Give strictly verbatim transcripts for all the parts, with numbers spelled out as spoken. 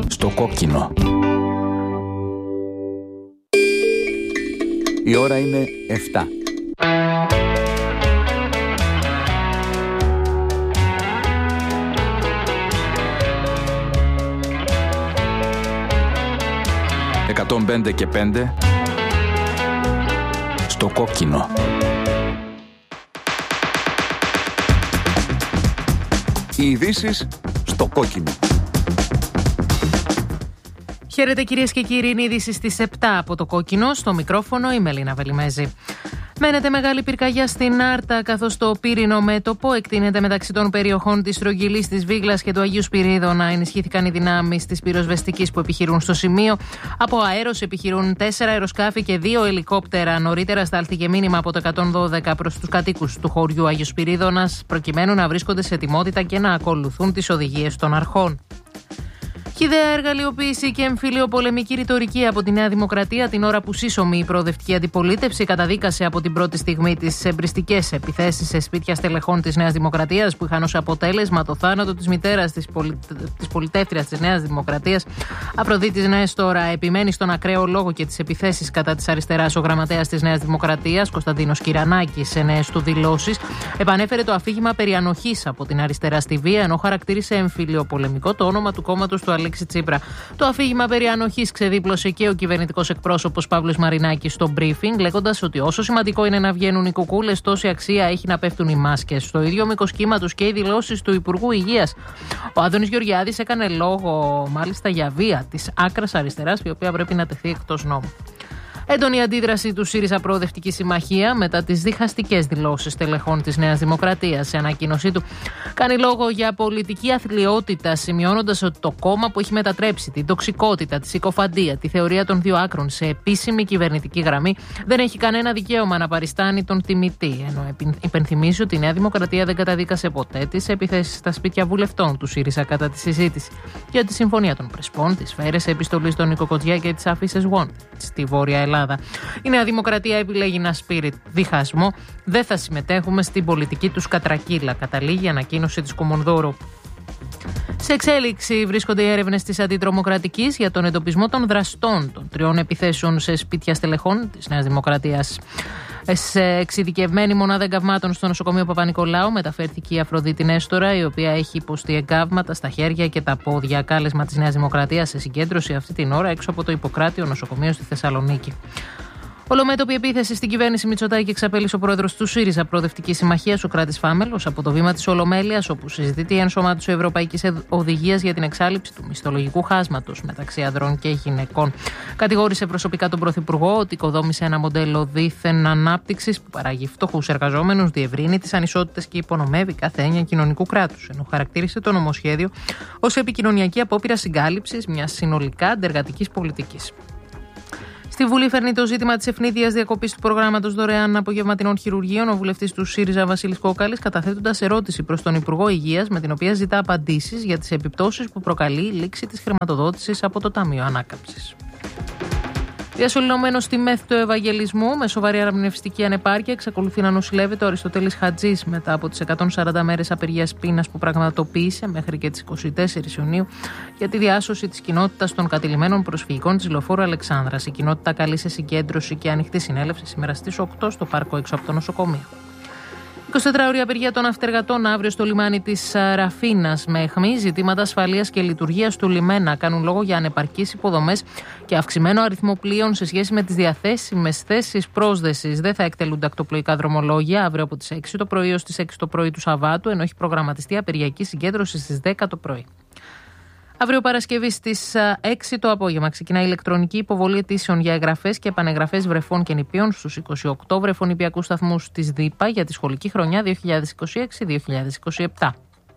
Στο κόκκινο. Η ώρα είναι εφτά. εκατόν πέντε και πέντε. Στο κόκκινο. Οι ειδήσεις στο κόκκινο. Χαίρετε κυρίες και κύριοι, είναι ειδήσεις στις επτά από το κόκκινο. Στο μικρόφωνο η Μελίνα Βελιμέζη. Μένεται μεγάλη πυρκαγιά στην Άρτα, καθώς το πύρινο μέτωπο εκτείνεται μεταξύ των περιοχών της Στρογγυλής, της Βίγλας και του Αγίου Σπυρίδωνα. Ενισχύθηκαν οι δυνάμεις της πυροσβεστικής που επιχειρούν στο σημείο. Από αέρος επιχειρούν τέσσερα αεροσκάφη και δύο ελικόπτερα. Νωρίτερα στάλθηκε μήνυμα από το εκατόν δώδεκα προς τους κατοίκους του χωριού Αγίου Σπυρίδωνας, προκειμένου να βρίσκονται σε ετοιμότητα και να ακολουθούν τις οδηγίες των αρχών. Χυδαία εργαλειοποίηση και εμφυλιοπολεμική ρητορική από τη Νέα Δημοκρατία, την ώρα που σύσσωμη η προοδευτική αντιπολίτευση καταδίκασε από την πρώτη στιγμή τις εμπριστικές επιθέσεις σε σπίτια στελεχών της Νέας Δημοκρατίας, που είχαν ως αποτέλεσμα το θάνατο της μητέρας της, πολι... της πολιτεύτριας της Νέας Δημοκρατίας. Αφροδίτης Νέστορα επιμένει στον ακραίο λόγο και τις επιθέσεις κατά της αριστεράς. Ο γραμματέας της Νέας Δημοκρατίας, Κωνσταντίνος Κυρανάκης, σε νέες του δηλώσεις, επανέφερε το αφήγημα περί ανοχής από την αριστερά στη βία, ενώ χαρακτήρισε εμφυλιοπολεμικό το όνομα του κόμματος του Αλέξη Τσίπρα. Το αφήγημα περί ανοχής ξεδίπλωσε και ο κυβερνητικός εκπρόσωπος Παύλος Μαρινάκης στο briefing, λέγοντας ότι όσο σημαντικό είναι να βγαίνουν οι κουκούλες, τόση αξία έχει να πέφτουν οι μάσκες. Στο ίδιο μήκος κύματος και οι δηλώσεις του Υπουργού Υγείας. Ο Άδωνης Γεωργιάδης έκανε λόγο μάλιστα για βία της άκρας αριστεράς, η οποία πρέπει να τεθεί εκτός νόμου. Έντονη αντίδραση του ΣΥΡΙΖΑ Προοδευτική Συμμαχία μετά τις διχαστικές δηλώσεις τελεχών της Νέας Δημοκρατίας. Σε ανακοίνωσή του, κάνει λόγο για πολιτική αθλιότητα, σημειώνοντας ότι το κόμμα που έχει μετατρέψει την τοξικότητα, τη συκοφαντία, τη θεωρία των δύο άκρων σε επίσημη κυβερνητική γραμμή, δεν έχει κανένα δικαίωμα να παριστάνει τον τιμητή. Ενώ υπενθυμίζει ότι η Νέα Δημοκρατία δεν καταδίκασε ποτέ τις επιθέσεις στα σπίτια βουλευτών του ΣΥΡΙΖΑ κατά τη συζήτηση για τη Συμφωνία των Πρεσπών, τις σφαίρες επιστολής στον Νίκο Κοτζιά και τις αφήσεις Wanted στη Βόρεια Ελλάδα. Η Νέα Δημοκρατία επιλέγει να σπείρει διχασμό. Δεν θα συμμετέχουμε στην πολιτική τους κατρακύλα, καταλήγει η ανακοίνωση της Κομονδώρου. Σε εξέλιξη βρίσκονται οι έρευνες της Αντιτρομοκρατικής για τον εντοπισμό των δραστών των τριών επιθέσεων σε σπίτια στελεχών της Νέας Δημοκρατίας. Σε εξειδικευμένη μονάδα εγκαυμάτων στο νοσοκομείο Παπα-Νικολάου μεταφέρθηκε η Αφροδίτη Νέστορα, η οποία έχει υποστεί εγκάβματα στα χέρια και τα πόδια. Κάλεσμα της Νέας Δημοκρατίας σε συγκέντρωση αυτή την ώρα έξω από το Ιπποκράτιο νοσοκομείο στη Θεσσαλονίκη. Ολομέτωπη επίθεση στην κυβέρνηση Μητσοτάκη εξαπέλυσε ο πρόεδρος του ΣΥΡΙΖΑ Προοδευτική Συμμαχία, Σωκράτης Φάμελος, από το βήμα της Ολομέλειας, όπου συζητείται η ενσωμάτωση Ευρωπαϊκής Οδηγίας για την εξάλληψη του μισθολογικού χάσματος μεταξύ ανδρών και γυναικών. Κατηγόρησε προσωπικά τον Πρωθυπουργό ότι οικοδόμησε ένα μοντέλο δίθεν ανάπτυξης που παράγει φτωχούς εργαζόμενους, διευρύνει τις ανισότητες και υπονομεύει κάθε έννοια κοινωνικού κράτους. Ενώ χαρακτήρισε το νομοσχέδιο ως επικοινωνιακή απόπειρα συγκάλυψης μιας συνολικά αντεργατικής πολιτικής. Στη Βουλή φέρνει το ζήτημα της ευνίδιας διακοπής του προγράμματος δωρεάν απογευματινών χειρουργείων ο βουλευτής του ΣΥΡΙΖΑ Βασίλης Κόκαλης, καταθέτοντας ερώτηση προς τον Υπουργό Υγείας, με την οποία ζητά απαντήσεις για τις επιπτώσεις που προκαλεί η λήξη της χρηματοδότησης από το Ταμείο Ανάκαμψης. Διασωληνωμένος στη ΜΕΘ του Ευαγγελισμού με σοβαρή αναπνευστική ανεπάρκεια εξακολουθεί να νοσηλεύεται ο Αριστοτέλης Χατζής μετά από τις εκατόν σαράντα μέρες απεργίας πείνας που πραγματοποίησε μέχρι και τις είκοσι τέσσερις Ιουνίου για τη διάσωση της κοινότητας των κατηλημένων προσφυγικών της Λεωφόρου Αλεξάνδρας. Η κοινότητα καλεί σε συγκέντρωση και ανοιχτή συνέλευση σήμερα στις οκτώ στο πάρκο έξω από το νοσοκομείο. εικοσιτετράωρη απεργία των ναυτεργατών αύριο στο λιμάνι της Ραφίνας με αιχμή. Ζητήματα ασφαλείας και λειτουργίας του λιμένα κάνουν λόγο για ανεπαρκείς υποδομές και αυξημένο αριθμό πλοίων σε σχέση με τις διαθέσιμες θέσεις πρόσδεσης. Δεν θα εκτελούνται ακτοπλοϊκά δρομολόγια αύριο από τις έξι το πρωί ως τις έξι το πρωί του Σαββάτου, ενώ έχει προγραμματιστεί απεργιακή συγκέντρωση στις δέκα το πρωί. Αύριο Παρασκευή στις έξι το απόγευμα ξεκινά η ηλεκτρονική υποβολή αιτήσεων για εγγραφές και επανεγγραφές βρεφών και νηπίων στους είκοσι οκτώ βρεφονηπιακούς σταθμούς της ΔΥΠΑ για τη σχολική χρονιά δύο χιλιάδες είκοσι έξι δύο χιλιάδες είκοσι επτά.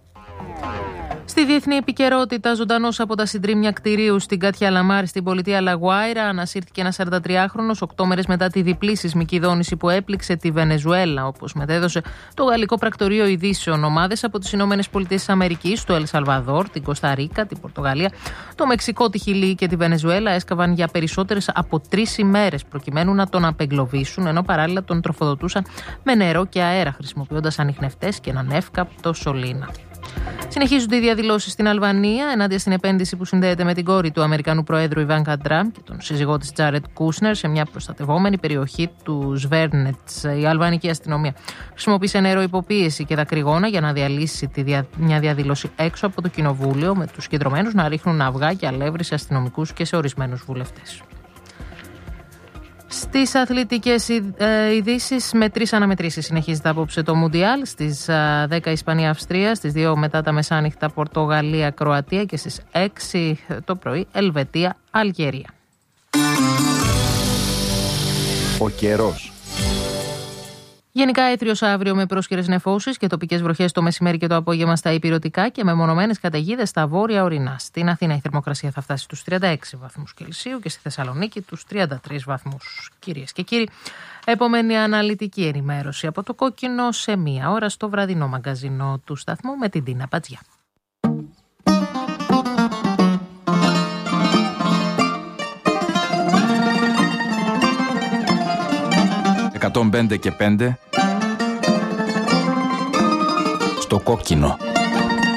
Στη διεθνή επικαιρότητα, ζωντανός από τα συντρίμμια κτηρίου στην Κάτια Λαμάρ στην πολιτεία Λαγουάιρα, ανασύρθηκε ένας σαραντατριάχρονος οκτώ μέρες μετά τη διπλή σεισμική δόνηση που έπληξε τη Βενεζουέλα, όπως μετέδωσε το γαλλικό πρακτορείο ειδήσεων. Ομάδες από τις Ηνωμένες Πολιτείες της Αμερικής, το Ελ Σαλβαδόρ, την Κώστα Ρίκα, την Πορτογαλία, το Μεξικό, τη Χιλή και τη Βενεζουέλα έσκαβαν για περισσότερες από τρεις ημέρες προκειμένου να τον απεγκλωβίσουν, ενώ παράλληλα τον τροφοδοτούσαν με νερό και αέρα, χρησιμοποιώντας ανιχνευτές και έναν εύκαπτο σωλήνα. Συνεχίζονται οι διαδηλώσεις στην Αλβανία ενάντια στην επένδυση που συνδέεται με την κόρη του Αμερικανού Προέδρου Ιβάνκα Τραμπ και τον σύζυγό της Τζάρετ Κούσνερ σε μια προστατευόμενη περιοχή του Σβέρνετς. Η αλβανική αστυνομία χρησιμοποίησε νερό υποπίεση και δακρυγόνα για να διαλύσει τη δια... μια διαδήλωση έξω από το κοινοβούλιο, με τους συγκεντρωμένους να ρίχνουν αυγά και αλεύρι σε αστυνομικούς και σε ορισμένους βουλευτές. Στις αθλητικές ειδήσεις, με τρεις αναμετρήσεις συνεχίζεται απόψε το Μουντιάλ. Στις δέκα Ισπανία-Αυστρία, στις δύο μετά τα μεσάνυχτα Πορτογαλία-Κροατία και στις έξι το πρωί Ελβετία-Αλγερία. Ο καιρός. Γενικά έθριος αύριο με πρόσχερες νεφώσεις και τοπικές βροχές το μεσημέρι και το απόγευμα στα υπηρετικά και με μονομένες καταιγίδες στα βόρεια ορεινά. Στην Αθήνα η θερμοκρασία θα φτάσει στους τριάντα έξι βαθμούς Κελσίου και στη Θεσσαλονίκη τους τριάντα τρεις βαθμούς. Κυρίες και κύριοι, επόμενη αναλυτική ενημέρωση από το Κόκκινο σε μία ώρα στο βραδινό μαγκαζινό του σταθμού με την Τίνα Πατζιά. εκατόν πέντε και πέντε στο Κόκκινο.